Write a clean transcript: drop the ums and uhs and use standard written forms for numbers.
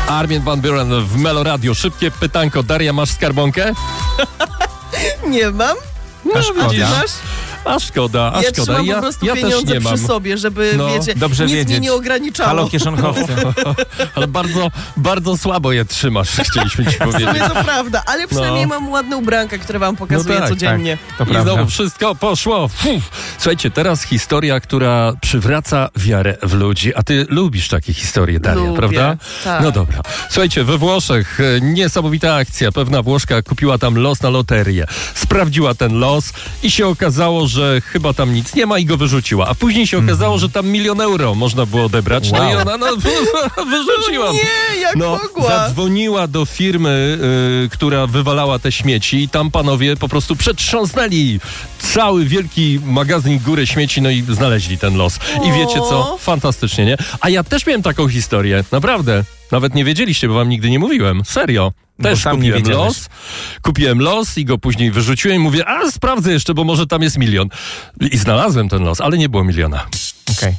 Armin van Buuren w Melo Radio. Szybkie pytanko. Daria, masz skarbonkę? Nie mam. A szkoda. A szkoda. Ja trzymam po prostu ja też pieniądze nie mam. przy sobie, żeby, wiecie, dobrze nic wiedzieć. mnie nie ograniczało. Halo, kieszonchowcy. Ale bardzo, bardzo słabo je trzymasz, chcieliśmy ci W sumie powiedzieć. to prawda, ale przynajmniej mam ładne ubranka, które wam pokazuję tak, codziennie. To I prawda. znowu wszystko poszło. Słuchajcie, teraz historia, która przywraca wiarę w ludzi. A ty lubisz takie historie, Daria, Lubię, prawda? tak. No dobra. Słuchajcie, we Włoszech niesamowita akcja. Pewna Włoszka kupiła tam los na loterię. Sprawdziła ten los i się okazało, że chyba tam nic nie ma i go wyrzuciła. A później się okazało, że tam 1 000 000 euro można było odebrać. No Wow. i ona wyrzuciła. Nie, jak mogła? Zadzwoniła do firmy, która wywalała te śmieci i tam panowie po prostu przetrząsnęli cały wielki magazyn Górę Śmieci, no i znaleźli ten los. I wiecie co? Fantastycznie, nie? A ja też miałem taką historię, naprawdę. Nawet nie wiedzieliście, bo wam nigdy nie mówiłem. Serio. Też sam nie kupiłem los i go później wyrzuciłem i mówię, sprawdzę jeszcze, bo może tam jest 1 000 000. I znalazłem ten los, ale nie było 1 000 000. Okej.